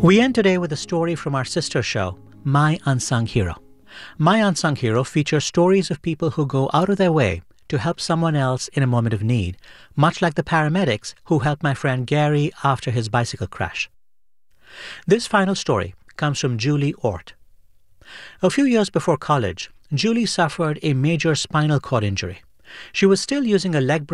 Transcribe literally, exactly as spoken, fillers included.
We end today with a story from our sister show, My Unsung Hero. My Unsung Hero features stories of people who go out of their way to help someone else in a moment of need, much like the paramedics who helped my friend Gary after his bicycle crash. This final story comes from Julie Ort. A few years before college, Julie suffered a major spinal cord injury. She was still using a leg brace